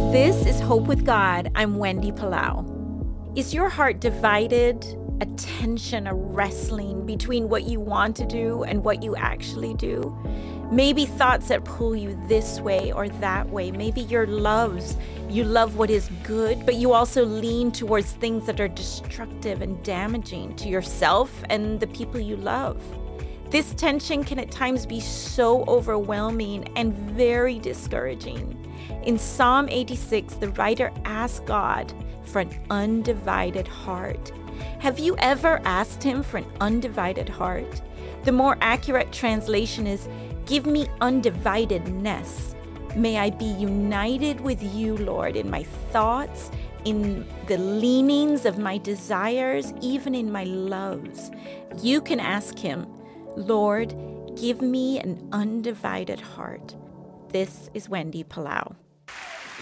This is Hope with God. I'm Wendy Palau. Is your heart divided, a tension, a wrestling between what you want to do and what you actually do? Maybe thoughts that pull you this way or that way. Maybe you love what is good, but you also lean towards things that are destructive and damaging to yourself and the people you love. This tension can at times be so overwhelming and very discouraging. In Psalm 86, the writer asks God for an undivided heart. Have you ever asked Him for an undivided heart? The more accurate translation is, give me undividedness. May I be united with you, Lord, in my thoughts, in the leanings of my desires, even in my loves. You can ask Him, Lord, give me an undivided heart. This is Wendy Palau.